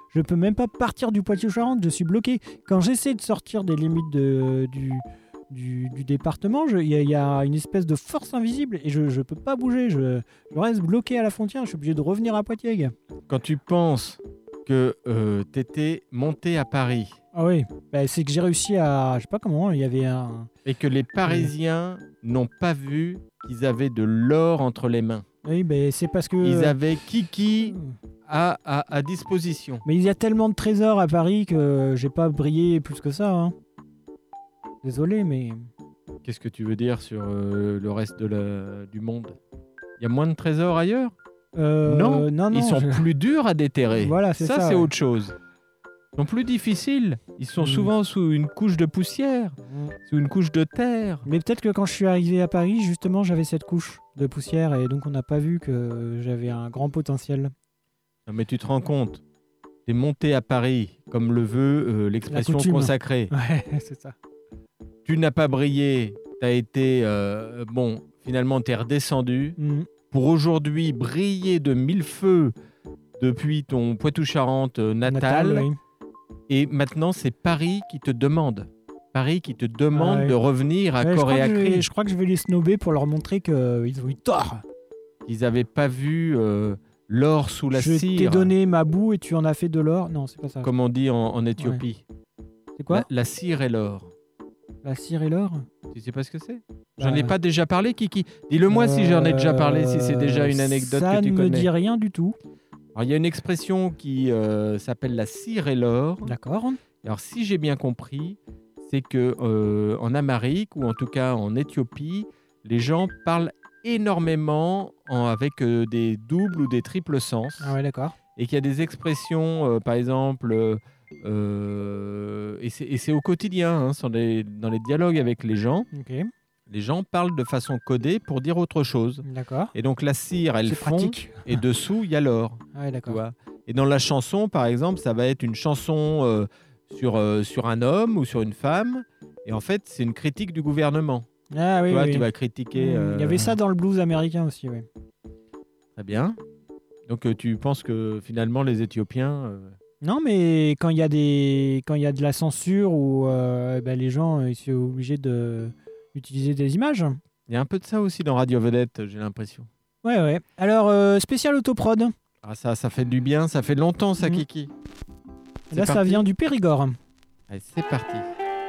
je peux même pas partir du Poitou-Charentes, je suis bloqué. Quand j'essaie de sortir des limites du département, il y a une espèce de force invisible et je peux pas bouger, je reste bloqué à la frontière, je suis obligé de revenir à Poitiers, gars. Quand tu penses que t'étais monté à Paris Ah oui, bah, c'est que j'ai réussi à... Je sais pas comment, il y avait un... et que les Parisiens n'ont pas vu qu'ils avaient de l'or entre les mains. Oui, bah, c'est parce que... Ils avaient Kiki à disposition. Mais il y a tellement de trésors à Paris que j'ai pas brillé plus que ça. Hein. Désolé, mais... Qu'est-ce que tu veux dire sur le reste du monde? Il y a moins de trésors ailleurs? Non, ils sont plus durs à déterrer. Voilà, c'est ça, c'est ouais. autre chose. Ils sont plus difficiles. Ils sont souvent sous une couche de poussière, sous une couche de terre. Mais peut-être que quand je suis arrivé à Paris, justement, j'avais cette couche de poussière et donc on n'a pas vu que j'avais un grand potentiel. Non, mais tu te rends compte, t'es monté à Paris, comme le veut l'expression consacrée. Ouais, c'est ça. Tu n'as pas brillé, t'as été... finalement, t'es redescendu. Pour aujourd'hui, briller de mille feux depuis ton Poitou-Charentes natal. Oui. Et maintenant, c'est Paris qui te demande. Paris qui te demande de revenir à corps et à cri. Je crois que je vais les snober pour leur montrer qu'ils ont eu tort. Ils n'avaient pas vu l'or sous la cire. Je t'ai donné ma boue et tu en as fait de l'or. Non, c'est pas ça. Comme on dit en Éthiopie. Ouais. C'est quoi? La cire et l'or. La cire et l'or? Tu sais pas ce que c'est? J'en ai pas déjà parlé, Kiki? Dis-le-moi si j'en ai déjà parlé, si c'est déjà une anecdote que tu connais. Ça ne me dit rien du tout. Alors, il y a une expression qui s'appelle la cire et l'or. D'accord. Alors, si j'ai bien compris, c'est que en Amérique, ou en tout cas en Éthiopie, les gens parlent énormément avec des doubles ou des triples sens. Ah ouais, d'accord. Et qu'il y a des expressions, par exemple, et c'est au quotidien, hein, dans les dialogues avec les gens. Ok. Les gens parlent de façon codée pour dire autre chose. D'accord. Et donc la cire, elle fond, pratique. et dessous, il y a l'or. Ah ouais, d'accord. Et dans la chanson, par exemple, ça va être une chanson sur un homme ou sur une femme. Et en fait, c'est une critique du gouvernement. Ah oui, oui. Tu vas critiquer... Il y avait ça dans le blues américain aussi, oui. Très bien. Donc tu penses que finalement, les Éthiopiens... Non, mais quand il y a de la censure ou les gens ils sont obligés d'utiliser des images. Il y a un peu de ça aussi dans Radio Vedette, j'ai l'impression. Ouais. Alors, spécial autoprod. Ah, ça fait du bien, ça fait longtemps ça, Kiki. Là, ça vient du Périgord. Allez, c'est parti.